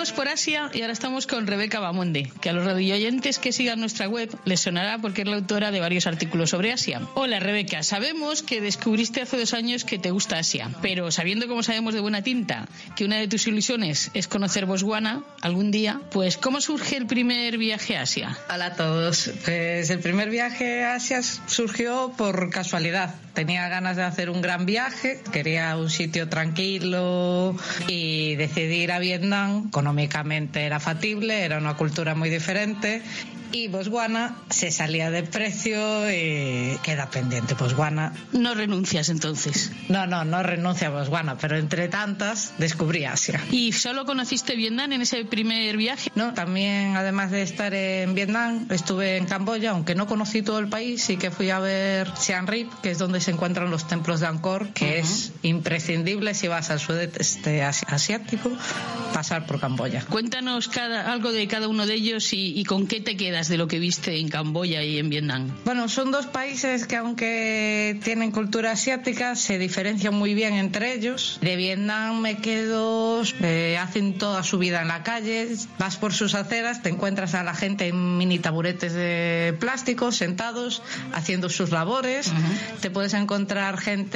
Seguimos por Asia y ahora estamos con Rebeca Bamonde, que a los radioyentes que sigan nuestra web les sonará porque es la autora de varios artículos sobre Asia. Hola Rebeca, sabemos que descubriste hace 2 años que te gusta Asia, pero sabiendo como sabemos de buena tinta que una de tus ilusiones es conocer Botswana algún día, pues ¿cómo surge el primer viaje a Asia? Hola a todos, pues el primer viaje a Asia surgió por casualidad. Tenía ganas de hacer un gran viaje, quería un sitio tranquilo y decidí ir a Vietnam. Económicamente era factible, era una cultura muy diferente y Botswana se salía de precio y queda pendiente Botswana. ¿No renuncias entonces? No renuncio a Botswana, pero entre tantas descubrí Asia. ¿Y solo conociste Vietnam en ese primer viaje? No, también además de estar en Vietnam estuve en Camboya, aunque no conocí todo el país, sí que fui a ver Siem Reap, que es donde se encuentran los templos de Angkor, que es imprescindible si vas al sudeste asiático pasar por Camboya. Cuéntanos algo de cada uno de ellos y con qué te quedas de lo que viste en Camboya y en Vietnam. Bueno, son 2 países que aunque tienen cultura asiática se diferencian muy bien entre ellos. De Vietnam me quedo, hacen toda su vida en la calle, vas por sus aceras, te encuentras a la gente en mini taburetes de plástico sentados haciendo sus labores. Te puedes encontrar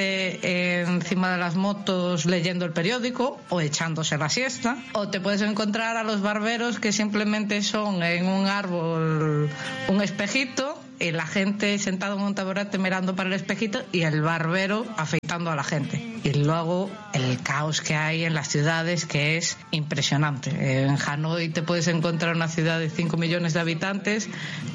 gente encima de las motos leyendo el periódico o echándose la siesta, o te puedes encontrar a los barberos que simplemente son en un árbol un espejito y la gente sentada en un taburete mirando para el espejito y el barbero afeitando a la gente. Y luego el caos que hay en las ciudades, que es impresionante. En Hanoi te puedes encontrar una ciudad de 5 millones de habitantes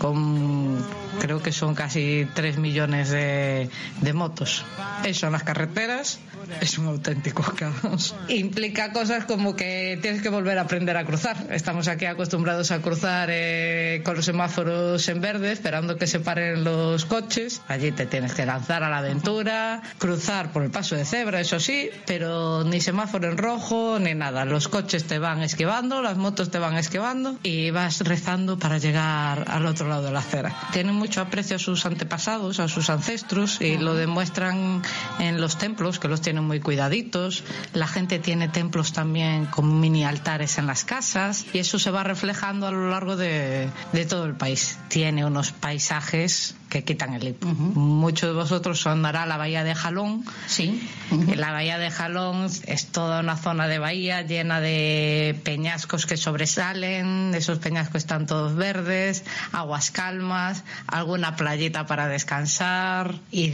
con, creo que son casi 3 millones de motos. Eso en las carreteras es un auténtico caos. Implica cosas como que tienes que volver a aprender a cruzar. Estamos aquí acostumbrados a cruzar con los semáforos en verde, esperando que se paren los coches. Allí te tienes que lanzar a la aventura, cruzar por el paso de cebra, eso sí, pero ni semáforo en rojo ni nada. Los coches te van esquivando, las motos te van esquivando y vas rezando para llegar al otro lado de la acera. Tienen mucho aprecio a sus antepasados, a sus ancestros, y lo demuestran en los templos, que los tienen muy cuidaditos. La gente tiene templos también con mini altares en las casas y eso se va reflejando a lo largo de todo el país. Tiene unos paisajes que quitan el hipo. Muchos de vosotros sonará la bahía de Jalón. Sí. La bahía de Jalón es toda una zona de bahía llena de peñascos que sobresalen. Esos peñascos están todos verdes, aguas calmas, alguna playita para descansar,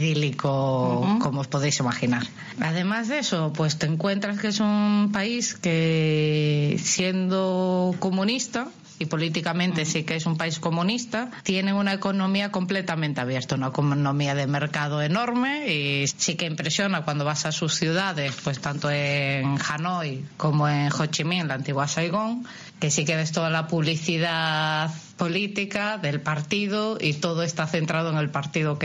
idílico, como os podéis imaginar. Además de eso, pues te encuentras que es un país que, siendo comunista, y políticamente sí que es un país comunista, tiene una economía completamente abierta, una economía de mercado enorme, y sí que impresiona cuando vas a sus ciudades, pues tanto en Hanoi como en Ho Chi Minh, la antigua Saigón, que sí que ves toda la publicidad política del partido y todo está centrado en el partido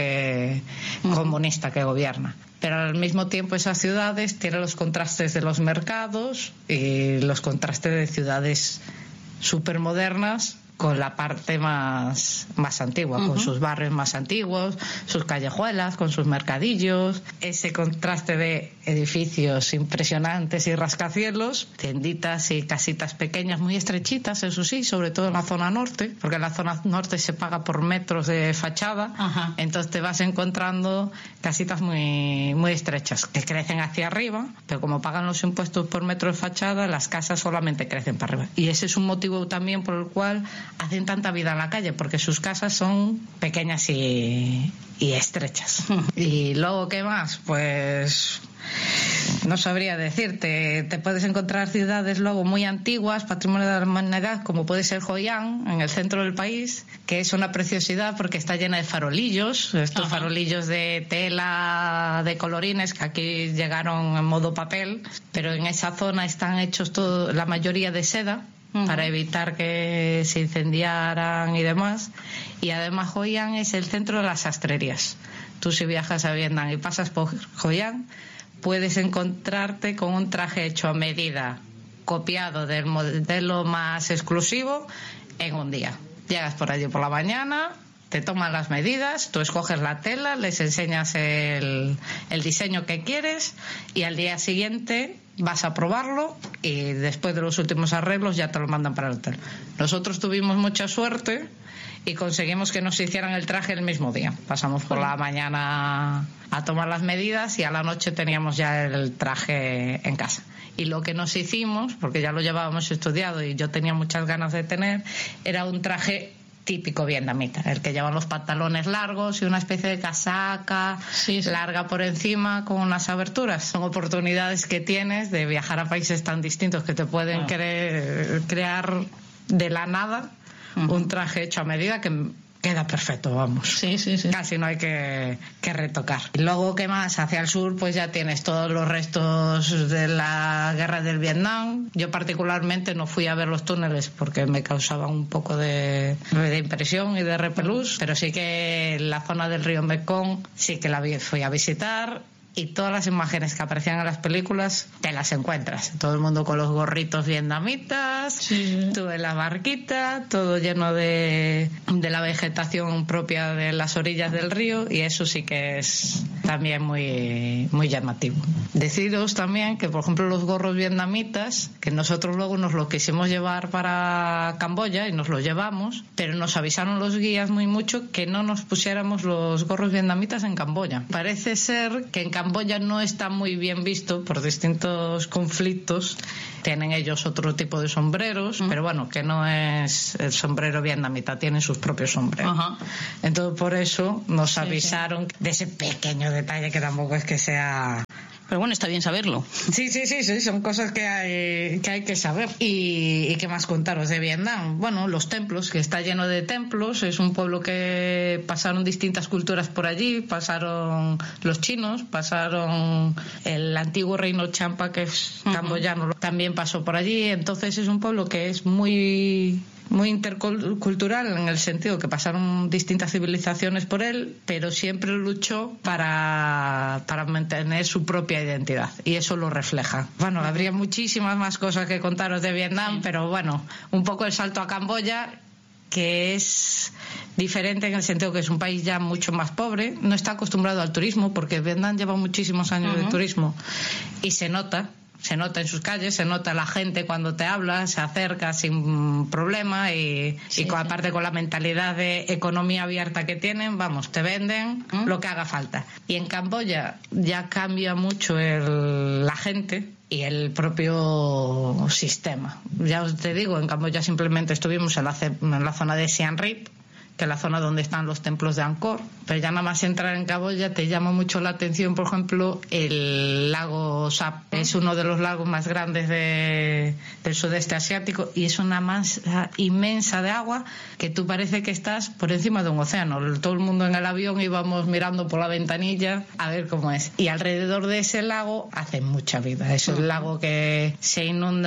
comunista que gobierna. Pero al mismo tiempo esas ciudades tienen los contrastes de los mercados y los contrastes de ciudades supermodernas con la parte más antigua, con sus barrios más antiguos, sus callejuelas, con sus mercadillos, ese contraste de edificios impresionantes y rascacielos, tienditas y casitas pequeñas muy estrechitas, eso sí, sobre todo en la zona norte, porque en la zona norte se paga por metros de fachada. Entonces te vas encontrando casitas muy, muy estrechas, que crecen hacia arriba, pero como pagan los impuestos por metro de fachada, las casas solamente crecen para arriba. Y ese es un motivo también por el cual hacen tanta vida en la calle, porque sus casas son pequeñas y estrechas. Y luego, ¿qué más? Pues no sabría decirte. Te puedes encontrar ciudades luego muy antiguas, patrimonio de la humanidad, como puede ser Hoi An, en el centro del país, que es una preciosidad porque está llena de farolillos, estos farolillos de tela, de colorines, que aquí llegaron en modo papel, pero en esa zona están hechos la mayoría de seda, para evitar que se incendiaran y demás. Y además Hoi An es el centro de las sastrerías. Tú, si viajas a Vietnam y pasas por Hoi An, puedes encontrarte con un traje hecho a medida, copiado del modelo más exclusivo, en un día. Llegas por allí por la mañana, te toman las medidas, tú escoges la tela, les enseñas el diseño que quieres y al día siguiente vas a probarlo y después de los últimos arreglos ya te lo mandan para el hotel. Nosotros tuvimos mucha suerte y conseguimos que nos hicieran el traje el mismo día. Pasamos por la mañana a tomar las medidas y a la noche teníamos ya el traje en casa. Y lo que nos hicimos, porque ya lo llevábamos estudiado y yo tenía muchas ganas de tener, era un traje típico vietnamita, el que llevan los pantalones largos y una especie de casaca larga por encima con unas aberturas. Son oportunidades que tienes de viajar a países tan distintos que te pueden crear de la nada un traje hecho a medida que queda perfecto, vamos. Sí. Casi no hay que retocar. Y luego, ¿qué más? Hacia el sur, pues ya tienes todos los restos de la guerra del Vietnam. Yo particularmente no fui a ver los túneles porque me causaban un poco de impresión y de repelús, pero sí que la zona del río Mekong sí que la fui a visitar. Y todas las imágenes que aparecían en las películas te las encuentras. Todo el mundo con los gorritos vietnamitas, tú en la barquita, todo lleno de la vegetación propia de las orillas del río, y eso sí que es también muy, muy llamativo. Deciros también que, por ejemplo, los gorros vietnamitas, que nosotros luego nos lo quisimos llevar para Camboya y nos los llevamos, pero nos avisaron los guías muy mucho que no nos pusiéramos los gorros vietnamitas en Camboya. Parece ser que en Camboya no está muy bien visto por distintos conflictos. Tienen ellos otro tipo de sombreros, pero bueno, que no es el sombrero vietnamita, tienen sus propios sombreros. Entonces por eso nos avisaron de ese pequeño detalle, que tampoco es que sea... Pero bueno, está bien saberlo. Sí, son cosas que hay que saber. ¿Y qué más contaros de Vietnam? Bueno, los templos, que está lleno de templos. Es un pueblo que pasaron distintas culturas por allí. Pasaron los chinos, pasaron el antiguo reino Champa, que es camboyano, también pasó por allí. Entonces es un pueblo que es muy intercultural, en el sentido que pasaron distintas civilizaciones por él, pero siempre luchó para mantener su propia identidad, y eso lo refleja. Bueno, habría muchísimas más cosas que contaros de Vietnam, pero bueno, un poco el salto a Camboya, que es diferente en el sentido que es un país ya mucho más pobre, no está acostumbrado al turismo, porque Vietnam lleva muchísimos años de turismo, y se nota en sus calles, se nota la gente cuando te habla, se acerca sin problema y aparte con la mentalidad de economía abierta que tienen, vamos, te venden lo que haga falta. Y en Camboya ya cambia mucho la gente y el propio sistema. Ya os te digo, en Camboya simplemente estuvimos en la zona de Siem Reap, que es la zona donde están los templos de Angkor, pero ya nada más entrar en Camboya te llama mucho la atención, por ejemplo, el lago Sap. Es uno de los lagos más grandes del sudeste asiático, y es una masa inmensa de agua que tú parece que estás por encima de un océano. Todo el mundo en el avión íbamos mirando por la ventanilla a ver cómo es. Y alrededor de ese lago hace mucha vida. Es un lago que se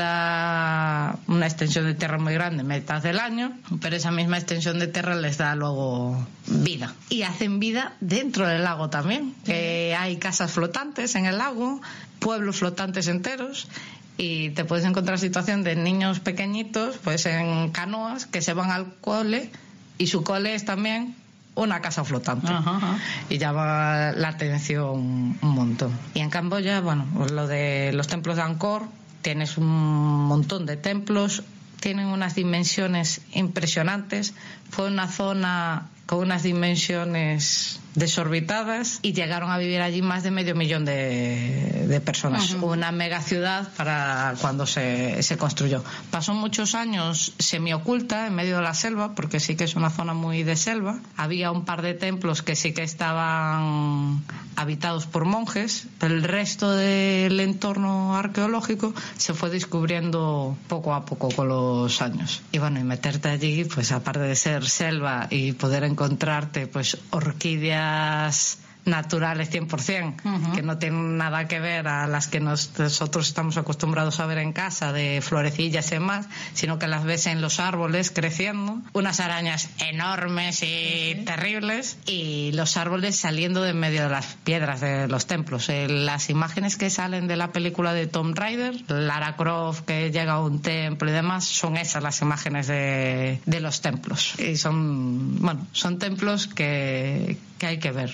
inunda una extensión de tierra muy grande mitad del año, pero esa misma extensión de tierra les da luego vida, y hacen vida dentro del lago también. Hay casas flotantes en el lago, pueblos flotantes enteros, y te puedes encontrar situación de niños pequeñitos pues en canoas que se van al cole, y su cole es también una casa flotante. Y llama la atención un montón. Y en Camboya, bueno, lo de los templos de Angkor, tienes un montón de templos, tienen unas dimensiones impresionantes. Fue una zona con unas dimensiones desorbitadas, y llegaron a vivir allí más de 500.000 de personas. Una mega ciudad para cuando se construyó. Pasó muchos años semioculta en medio de la selva, porque sí que es una zona muy de selva. Había un par de templos que sí que estaban habitados por monjes, pero el resto del entorno arqueológico se fue descubriendo poco a poco con los años. Y bueno, y meterte allí, pues aparte de ser selva y poder encontrarte pues orquídeas naturales 100%, que no tienen nada que ver a las que nosotros estamos acostumbrados a ver en casa, de florecillas y demás, sino que las ves en los árboles creciendo, unas arañas enormes y terribles, y los árboles saliendo de medio de las piedras de los templos. Las imágenes que salen de la película de Tomb Raider, Lara Croft que llega a un templo y demás, son esas las imágenes de los templos. Y son templos que que hay que ver.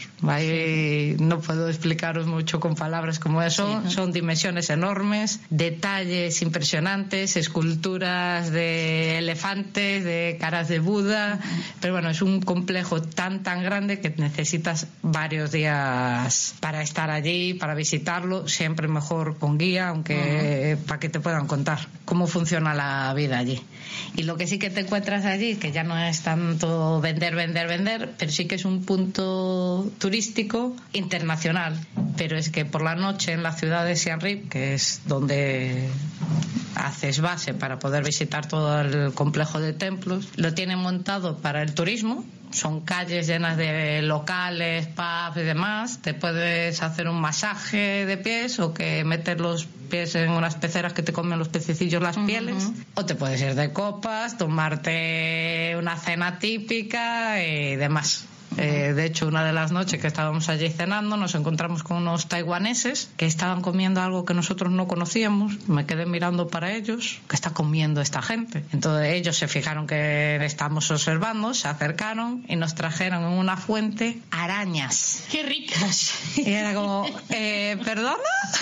No puedo explicaros mucho con palabras como eso. Sí. Son dimensiones enormes, detalles impresionantes, esculturas de elefantes, de caras de Buda. Pero bueno, es un complejo tan grande que necesitas varios días para estar allí, para visitarlo. Siempre mejor con guía, aunque para que te puedan contar cómo funciona la vida allí. Y lo que sí que te encuentras allí, que ya no es tanto vender, pero sí que es un punto turístico internacional. Pero es que por la noche en la ciudad de Siem Reap, que es donde haces base para poder visitar todo el complejo de templos, lo tienen montado para el turismo. Son calles llenas de locales, pubs y demás. Te puedes hacer un masaje de pies o que meter los pies en unas peceras que te comen los pececillos las pieles. O te puedes ir de copas, tomarte una cena típica y demás. De hecho, una de las noches que estábamos allí cenando, nos encontramos con unos taiwaneses que estaban comiendo algo que nosotros no conocíamos. Me quedé mirando para ellos, ¿qué está comiendo esta gente? Entonces ellos se fijaron que estábamos observando, se acercaron y nos trajeron en una fuente arañas. ¡Qué ricas! Y era como, ¿perdona?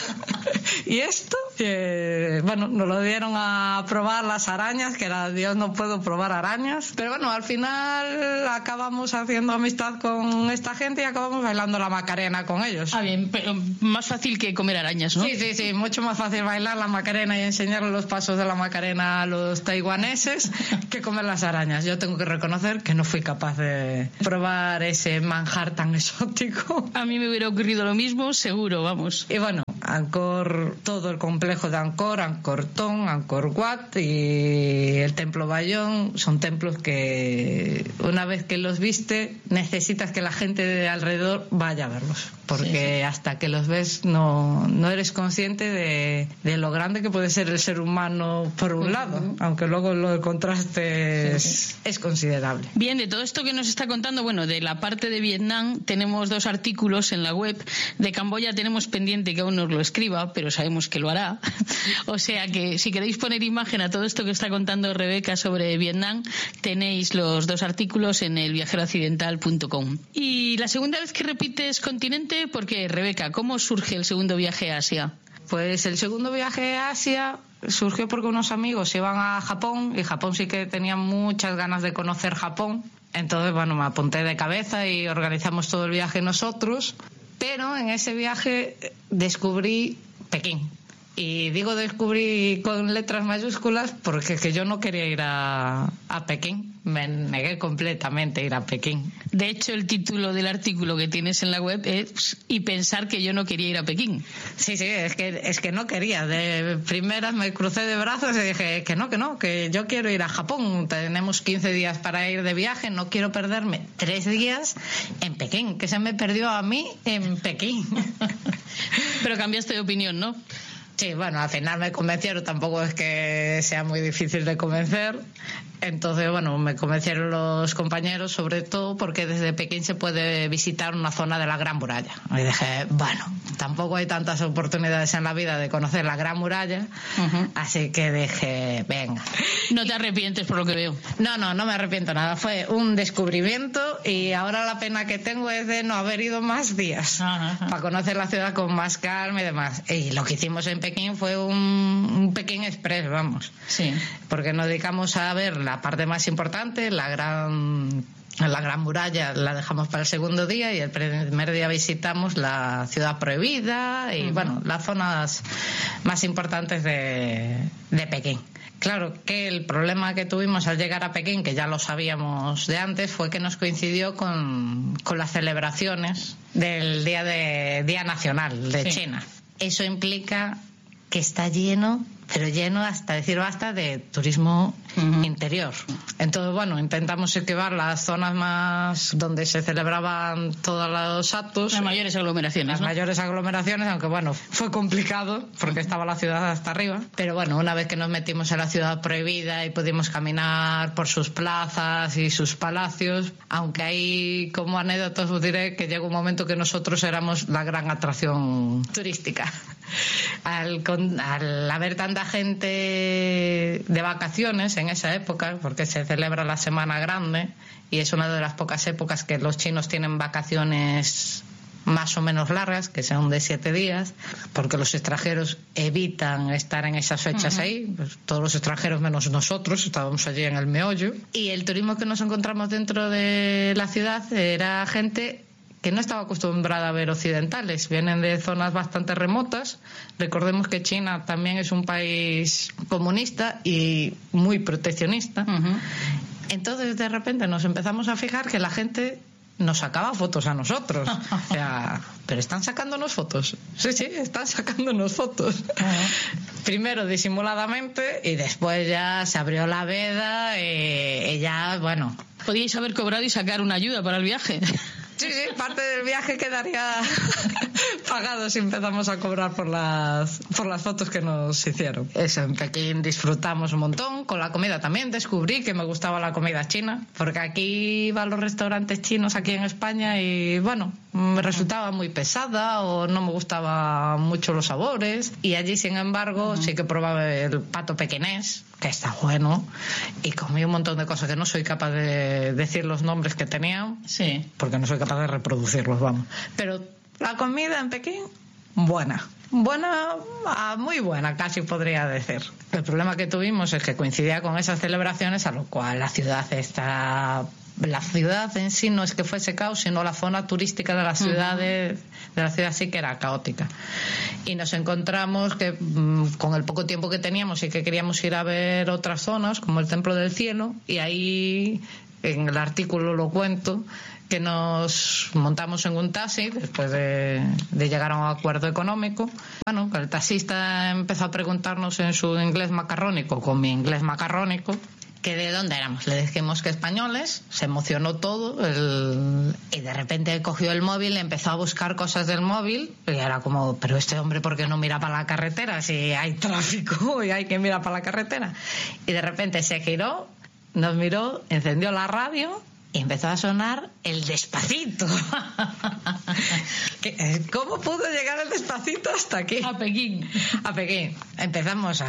¿Y esto? Bueno, nos lo dieron a probar las arañas, que era, Dios, no puedo probar arañas. Pero bueno, al final acabamos haciendo amistad con esta gente y acabamos bailando la Macarena con ellos. Ah, bien, pero más fácil que comer arañas, ¿no? Sí, mucho más fácil bailar la Macarena y enseñarle los pasos de la Macarena a los taiwaneses que comer las arañas. Yo tengo que reconocer que no fui capaz de probar ese manjar tan exótico. A mí me hubiera ocurrido lo mismo, seguro, vamos. Y bueno, Angkor, todo el complejo de Angkor, Angkor Thom, Angkor Wat y el templo Bayón son templos que una vez que los viste necesitas que la gente de alrededor vaya a verlos, porque hasta que los ves no eres consciente de lo grande que puede ser el ser humano por un lado, aunque luego lo de contraste es considerable. Bien, de todo esto que nos está contando, bueno, de la parte de Vietnam tenemos 2 artículos en la web. De Camboya tenemos pendiente que aún nos lo escriba, pero sabemos que lo hará. O sea que si queréis poner imagen a todo esto que está contando Rebeca sobre Vietnam, tenéis los 2 artículos en elviajeroaccidental.com. Y la segunda vez que repites continente, ¿por qué, Rebeca? ¿Cómo surge el segundo viaje a Asia? Pues el segundo viaje a Asia surgió porque unos amigos iban a Japón y Japón sí que tenía muchas ganas de conocer Japón. Entonces, bueno, me apunté de cabeza y organizamos todo el viaje nosotros. Pero en ese viaje descubrí Pekín. Y digo descubrí con letras mayúsculas porque es que yo no quería ir a Pekín. Me negué completamente a ir a Pekín. De hecho, el título del artículo que tienes en la web es "Y pensar que yo no quería ir a Pekín". Sí, es que no quería. De primeras me crucé de brazos y dije que no, que yo quiero ir a Japón. Tenemos 15 días para ir de viaje, no quiero perderme 3 días en Pekín, que se me perdió a mí en Pekín. Pero cambiaste de opinión, ¿no? Sí, bueno, al final me convencieron, tampoco es que sea muy difícil de convencer. Entonces, bueno, me convencieron los compañeros, sobre todo porque desde Pekín se puede visitar una zona de la Gran Muralla. Y dije, bueno, tampoco hay tantas oportunidades en la vida de conocer la Gran Muralla, así que dije, venga. ¿No te arrepientes por lo que veo? No me arrepiento nada. Fue un descubrimiento y ahora la pena que tengo es de no haber ido más días para conocer la ciudad con más calma y demás. Y lo que hicimos en Pekín fue un Pekín Express, vamos. Sí. Porque nos dedicamos a ver la parte más importante, la gran muralla la dejamos para el segundo día y el primer día visitamos la ciudad prohibida y bueno, las zonas más importantes de Pekín. Claro que el problema que tuvimos al llegar a Pekín, que ya lo sabíamos de antes, fue que nos coincidió con las celebraciones del Día Nacional de China. Eso implica que está lleno, pero lleno hasta decir basta, de turismo interior. Entonces, bueno, intentamos esquivar las zonas más donde se celebraban todos los actos. Las mayores aglomeraciones. Las mayores aglomeraciones, aunque bueno, fue complicado porque estaba la ciudad hasta arriba. Pero bueno, una vez que nos metimos en la ciudad prohibida y pudimos caminar por sus plazas y sus palacios, aunque ahí como anécdota os diré que llegó un momento que nosotros éramos la gran atracción turística. Al haber tanta gente de vacaciones en esa época, porque se celebra la Semana Grande y es una de las pocas épocas que los chinos tienen vacaciones más o menos largas, que son de 7 días, porque los extranjeros evitan estar en esas fechas ahí, pues todos los extranjeros menos nosotros, estábamos allí en el meollo. Y el turismo que nos encontramos dentro de la ciudad era gente que no estaba acostumbrada a ver occidentales, vienen de zonas bastante remotas. Recordemos que China también es un país comunista y muy proteccionista. Entonces de repente nos empezamos a fijar que la gente nos sacaba fotos a nosotros. O sea, pero están sacándonos fotos. Sí, están sacándonos fotos. Primero disimuladamente y después ya se abrió la veda y ya, bueno. Podíais haber cobrado y sacar una ayuda para el viaje. Sí, parte del viaje quedaría pagado si empezamos a cobrar por las fotos que nos hicieron. Eso, en Pekín disfrutamos un montón. Con la comida también descubrí que me gustaba la comida china, porque aquí iba a los restaurantes chinos aquí en España y bueno, me resultaba muy pesada o no me gustaban mucho los sabores. Y allí, sin embargo, sí que probaba el pato pequinés, que está bueno, y comí un montón de cosas que no soy capaz de decir los nombres que tenían, porque no soy capaz de reproducirlos, vamos. Pero la comida en Pekín, buena, muy buena, casi podría decir. El problema que tuvimos es que coincidía con esas celebraciones, a lo cual la ciudad en sí no es que fuese caos, sino la zona turística de la ciudad sí que era caótica. Y nos encontramos que con el poco tiempo que teníamos y que queríamos ir a ver otras zonas, como el Templo del Cielo, y ahí en el artículo lo cuento, que nos montamos en un taxi después de llegar a un acuerdo económico. Bueno, el taxista empezó a preguntarnos en su inglés macarrónico, con mi inglés macarrónico, que de dónde éramos. Le dijimos que españoles, se emocionó todo y de repente cogió el móvil, empezó a buscar cosas del móvil y era como, pero este hombre ¿por qué no mira para la carretera si hay tráfico y hay que mirar para la carretera? Y de repente se giró, nos miró, encendió la radio y empezó a sonar el Despacito. ¿Cómo pudo llegar el Despacito hasta aquí? A Pekín. Empezamos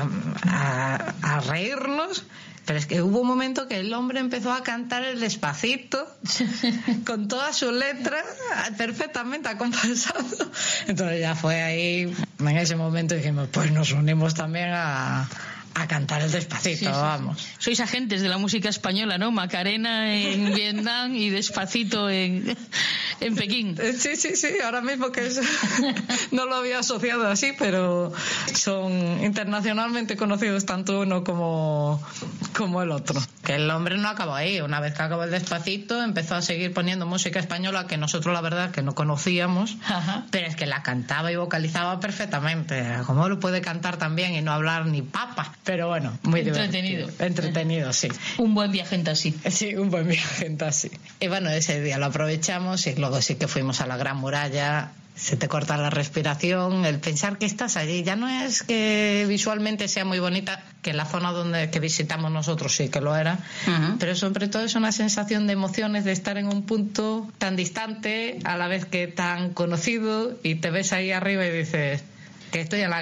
a reírnos. Pero es que hubo un momento que el hombre empezó a cantar el Despacito con toda su letra perfectamente acompasado. Entonces ya fue ahí, en ese momento dijimos, pues nos unimos también a cantar el Despacito, vamos. Sois agentes de la música española, ¿no? Macarena en Vietnam y Despacito en Pekín. Sí, ahora mismo que no lo había asociado así, pero son internacionalmente conocidos tanto uno como el otro. Que el hombre no acabó ahí. Una vez que acabó el Despacito, empezó a seguir poniendo música española que nosotros la verdad que no conocíamos, pero es que la cantaba y vocalizaba perfectamente. ¿Cómo lo puede cantar también y no hablar ni papa? Pero bueno, muy divertido. Entretenido, sí. Un buen viaje en taxi. Sí, un buen viaje en taxi. Y bueno, ese día lo aprovechamos y luego sí que fuimos a la Gran Muralla. Se te corta la respiración, el pensar que estás allí. Ya no es que visualmente sea muy bonita, que la zona que visitamos nosotros sí que lo era, pero sobre todo es una sensación de emociones, de estar en un punto tan distante, a la vez que tan conocido, y te ves ahí arriba y dices que estoy en la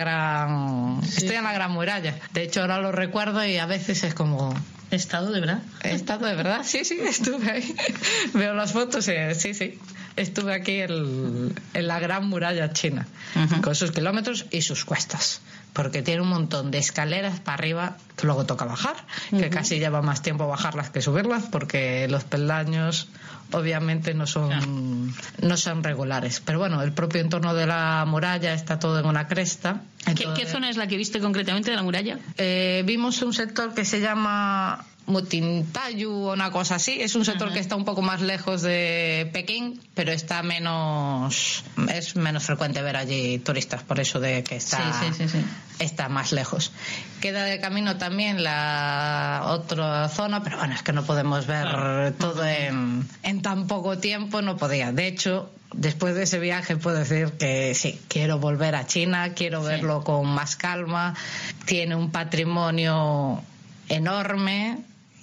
gran muralla. De hecho ahora lo recuerdo y a veces es como... ¿Estado de verdad? ¿Estado de verdad? Sí, estuve ahí. Veo las fotos y sí. Estuve aquí en la Gran Muralla China, con sus kilómetros y sus cuestas, porque tiene un montón de escaleras para arriba que luego toca bajar, que casi lleva más tiempo bajarlas que subirlas, porque los peldaños obviamente no son regulares. Pero bueno, el propio entorno de la muralla está todo en una cresta. Entonces, ¿Qué zona es la que viste concretamente de la muralla? Vimos un sector que se llama Mutintayu o una cosa así. Es un sector que está un poco más lejos de Pekín, pero es menos frecuente ver allí turistas, por eso de que está más lejos. Queda de camino también la otra zona, pero bueno, es que no podemos ver todo en tan poco tiempo, no podía. De hecho, después de ese viaje puedo decir que sí, quiero volver a China, quiero verlo con más calma. Tiene un patrimonio enorme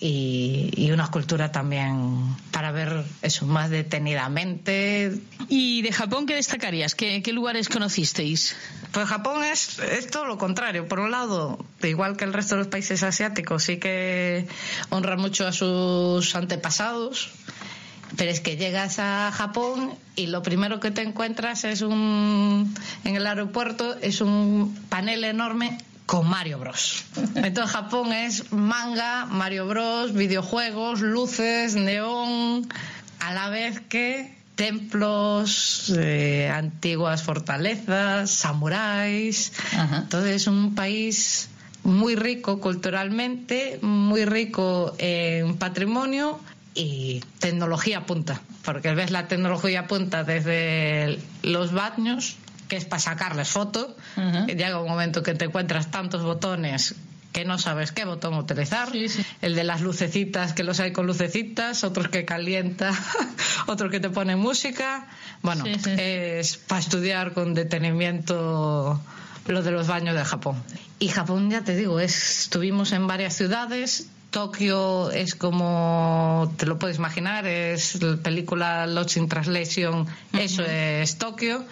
y una cultura también para ver eso más detenidamente. ¿Y de Japón qué destacarías? ¿Qué lugares conocisteis? Pues Japón es todo lo contrario. Por un lado, igual que el resto de los países asiáticos, sí que honra mucho a sus antepasados, pero es que llegas a Japón y lo primero que te encuentras en el aeropuerto es un panel enorme con Mario Bros. Entonces Japón es manga, Mario Bros, videojuegos, luces, neón, a la vez que templos, antiguas fortalezas, samuráis. Ajá. Entonces es un país muy rico culturalmente, muy rico en patrimonio y tecnología punta, porque ves la tecnología punta desde los baños, que es para sacarles fotos. Uh-huh. Llega un momento que te encuentras tantos botones que no sabes qué botón utilizar. Sí, sí. El de las lucecitas, que los hay con lucecitas, otros que calienta, otros que te ponen música. Bueno, sí, sí. Es para estudiar con detenimiento lo de los baños de Japón. Y Japón, ya te digo, estuvimos en varias ciudades. Tokio es como te lo puedes imaginar, es la película Lost in Translation. Uh-huh. Eso es Tokio.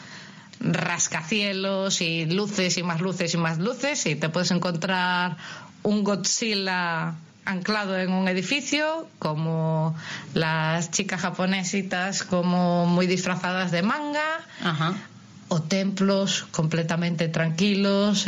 Rascacielos y luces y más luces y más luces, y te puedes encontrar un Godzilla anclado en un edificio, como las chicas japonesitas como muy disfrazadas de manga. Ajá. O templos completamente tranquilos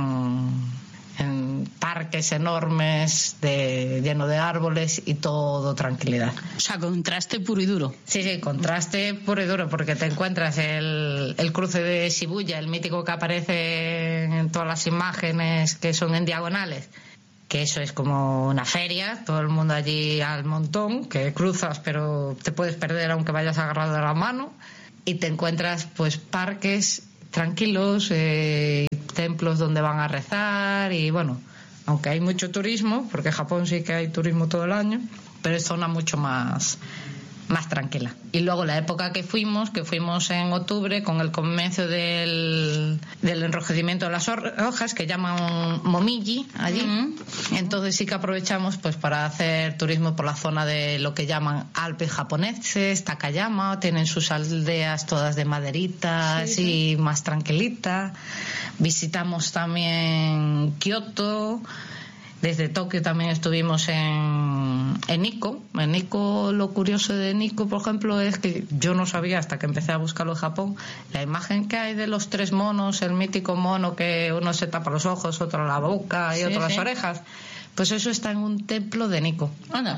en parques enormes lleno de árboles y todo tranquilidad. O sea, contraste puro y duro. Sí, contraste puro y duro, porque te encuentras el cruce de Shibuya, el mítico que aparece en todas las imágenes que son en diagonales, que eso es como una feria, todo el mundo allí al montón, que cruzas pero te puedes perder aunque vayas agarrado de la mano, y te encuentras pues parques tranquilos, templos donde van a rezar, y bueno, aunque hay mucho turismo, porque en Japón sí que hay turismo todo el año, pero es zona mucho más tranquila. Y luego la época que fuimos en octubre, con el comienzo del enrojecimiento de las hojas, que llaman momiji allí. Uh-huh. Entonces sí que aprovechamos pues para hacer turismo por la zona de lo que llaman Alpes japoneses, Takayama. Tienen sus aldeas todas de maderitas, sí, sí, y más tranquilita. Visitamos también Kioto. Desde Tokio también estuvimos en Nikko. En Nikko, lo curioso de Nikko, por ejemplo, es que yo no sabía hasta que empecé a buscarlo en Japón, la imagen que hay de los tres monos, el mítico mono que uno se tapa los ojos, otro la boca y sí, otro las orejas. Pues eso está en un templo de Nikko. Anda.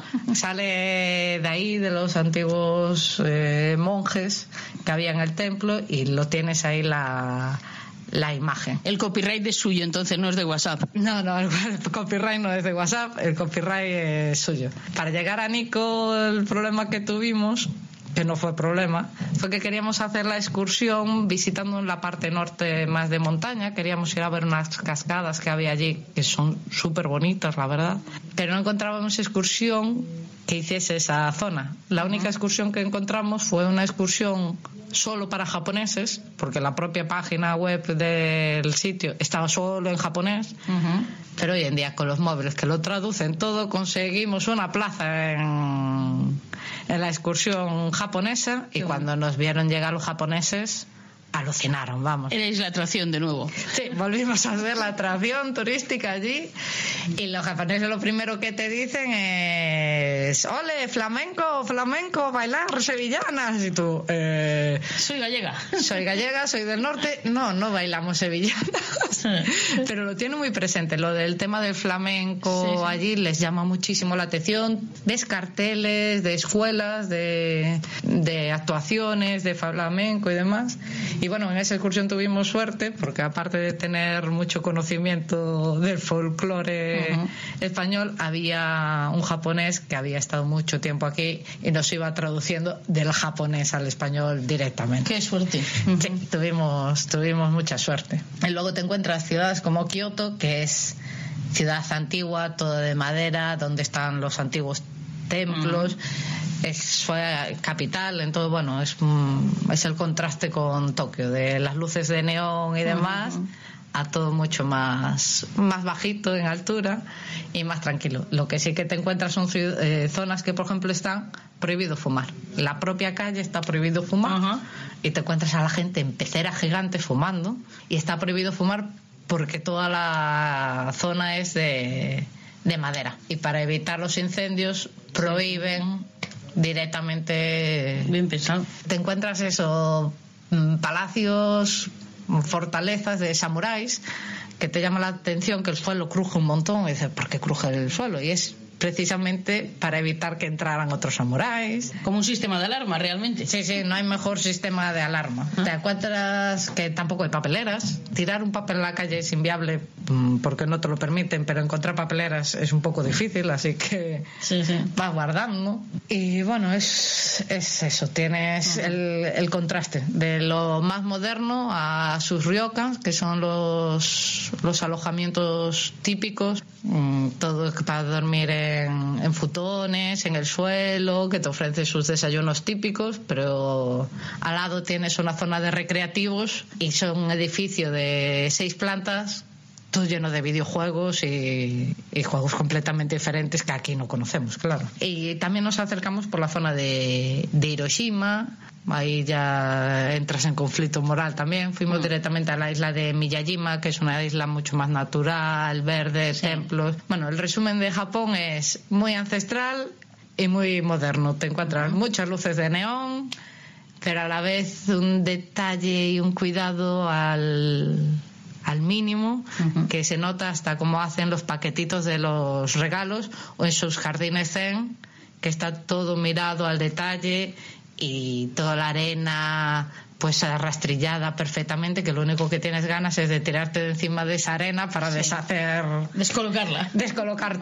Sale de ahí, de los antiguos monjes que había en el templo, y lo tienes ahí la imagen. El copyright es suyo, entonces no es de WhatsApp. No, el copyright no es de WhatsApp, el copyright es suyo. Para llegar a Nikko, el problema que tuvimos, que no fue problema, fue que queríamos hacer la excursión visitando la parte norte más de montaña. Queríamos ir a ver unas cascadas que había allí, que son súper bonitas, la verdad, pero no encontrábamos excursión que hiciese esa zona. La única excursión que encontramos fue una excursión solo para japoneses, porque la propia página web del sitio estaba solo en japonés. Uh-huh. Pero hoy en día, con los móviles que lo traducen todo, conseguimos una plaza en la excursión japonesa, y cuando nos vieron llegar los japoneses, alucinaron, vamos. Erais la atracción de nuevo. Sí, volvimos a ser la atracción turística allí, y los japoneses lo primero que te dicen es: ole, flamenco, bailar sevillanas. Y tú, soy gallega, soy del norte. No bailamos sevillanas. Pero lo tiene muy presente, lo del tema del flamenco. Sí, sí. Allí les llama muchísimo la atención. Ves carteles de escuelas, de actuaciones de flamenco y demás. Y bueno, en esa excursión tuvimos suerte, porque aparte de tener mucho conocimiento del folclore uh-huh. español, había un japonés que había estado mucho tiempo aquí y nos iba traduciendo del japonés al español directamente. ¡Qué suerte! Uh-huh. Sí, tuvimos mucha suerte. Y luego te encuentras ciudades como Kioto, que es ciudad antigua, todo de madera, donde están los antiguos templos. Uh-huh. Fue capital, entonces bueno, es el contraste con Tokio, de las luces de neón y demás, uh-huh. a todo mucho más bajito en altura y más tranquilo. Lo que sí que te encuentras son zonas que, por ejemplo, están prohibido fumar. La propia calle está prohibido fumar. Y te encuentras a la gente en peceras gigantes fumando, y está prohibido fumar porque toda la zona es de madera, y para evitar los incendios prohíben directamente. Bien pensado. Te encuentras palacios, fortalezas de samuráis, que te llama la atención que el suelo cruje un montón, y dices, ¿por qué cruje el suelo? Y es precisamente para evitar que entraran otros samuráis. Como un sistema de alarma, realmente. Sí, no hay mejor sistema de alarma. Te encuentras que tampoco hay papeleras. Tirar un papel en la calle es inviable porque no te lo permiten, pero encontrar papeleras es un poco difícil, así que vas guardando. Y bueno, es eso. Tienes el contraste de lo más moderno a sus ryokans, que son los alojamientos típicos, todo para dormir en futones, en el suelo, que te ofrece sus desayunos típicos, pero al lado tienes una zona de recreativos y son un edificio de 6 plantas, todo lleno de videojuegos y juegos completamente diferentes que aquí no conocemos, claro. Y también nos acercamos por la zona de Hiroshima. Ahí ya entras en conflicto moral también. Fuimos directamente a la isla de Miyajima, que es una isla mucho más natural, verde, templos. Bueno, el resumen de Japón es muy ancestral y muy moderno. Te encuentras muchas luces de neón, pero a la vez un detalle y un cuidado al mínimo, que se nota hasta cómo hacen los paquetitos de los regalos o en sus jardines zen, que está todo mirado al detalle y toda la arena pues arrastrillada perfectamente, que lo único que tienes ganas es de tirarte de encima de esa arena para descolocar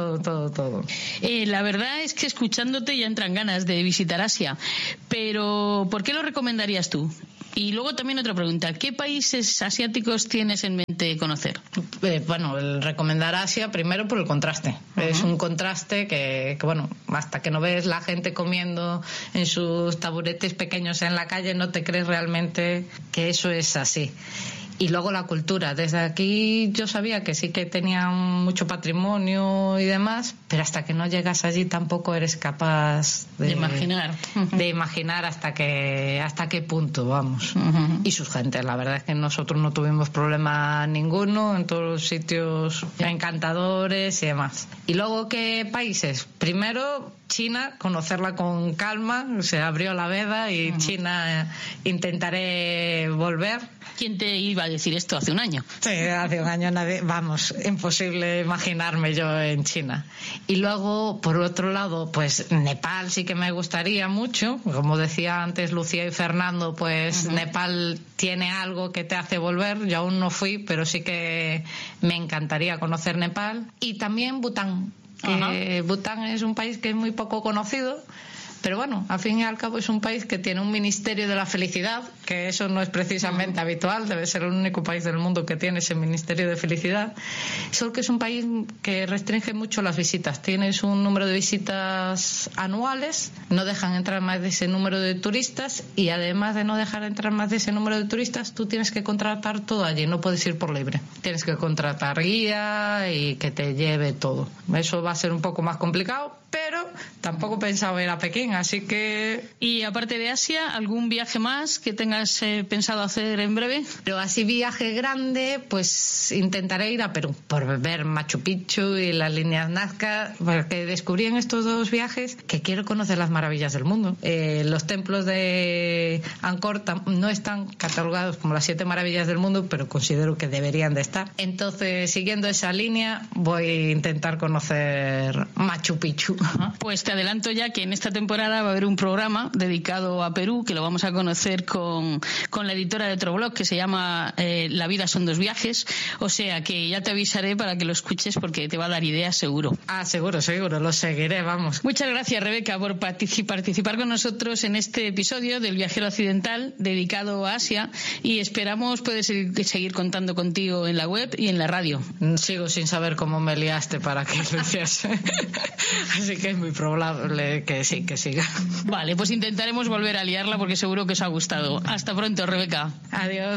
todo. La verdad es que escuchándote ya entran ganas de visitar Asia, pero ¿por qué lo recomendarías tú? Y luego también otra pregunta, ¿qué países asiáticos tienes en mente conocer? Bueno, el recomendar Asia primero por el contraste. Es un contraste que bueno, hasta que no ves la gente comiendo en sus taburetes pequeños en la calle no te crees realmente que eso es así. Y luego la cultura. Desde aquí yo sabía que sí que tenían mucho patrimonio y demás, pero hasta que no llegas allí tampoco eres capaz de imaginar. De imaginar hasta qué punto, vamos. Y sus gentes, la verdad es que nosotros no tuvimos problema ninguno, en todos los sitios encantadores y demás. Y luego, ¿qué países? Primero, China, conocerla con calma, se abrió la veda y China intentaré volver. ¿Quién te iba a decir esto hace un año? Sí, hace un año imposible imaginarme yo en China. Y luego, por otro lado, pues Nepal sí que me gustaría mucho. Como decía antes Lucía y Fernando, pues Nepal tiene algo que te hace volver. Yo aún no fui, pero sí que me encantaría conocer Nepal. Y también Bután. Bután es un país que es muy poco conocido, pero bueno, al fin y al cabo es un país que tiene un ministerio de la felicidad, que eso no es precisamente habitual, debe ser el único país del mundo que tiene ese ministerio de felicidad, solo que es un país que restringe mucho las visitas. Tienes un número de visitas anuales, no dejan entrar más de ese número de turistas, y además de no dejar entrar más de ese número de turistas, tú tienes que contratar todo allí, no puedes ir por libre, tienes que contratar guía y que te lleve todo. Eso va a ser un poco más complicado, pero tampoco pensaba ir a Pekín, así que... Y aparte de Asia, ¿algún viaje más que tengas pensado hacer en breve? Pero así viaje grande, pues intentaré ir a Perú, por ver Machu Picchu y las líneas Nazca, porque descubrí en estos 2 viajes que quiero conocer las maravillas del mundo. Los templos de Angkor no están catalogados como las 7 maravillas del mundo, pero considero que deberían de estar. Entonces, siguiendo esa línea, voy a intentar conocer Machu Picchu. Pues te adelanto ya que en esta temporada va a haber un programa dedicado a Perú, que lo vamos a conocer con la editora de otro blog que se llama La vida son 2 viajes, o sea que ya te avisaré para que lo escuches porque te va a dar ideas seguro. Seguro, lo seguiré, vamos. Muchas gracias, Rebeca, por participar con nosotros en este episodio del Viajero Occidental dedicado a Asia, y esperamos poder seguir contando contigo en la web y en la radio. Sigo sin saber cómo me liaste para que lo hiciese. Así que es muy probable que sí, que siga. Vale, pues intentaremos volver a liarla porque seguro que os ha gustado. Hasta pronto, Rebeca. Adiós.